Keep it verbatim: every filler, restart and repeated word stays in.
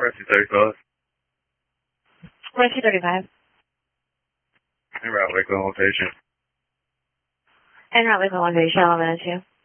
Rescue thirty-five. Rescue thirty-five. En route, Waco location. En route, Waco location, eleven oh two.